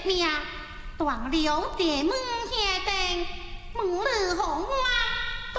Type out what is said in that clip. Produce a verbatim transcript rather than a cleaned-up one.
命，断了地门下定，门里红啊！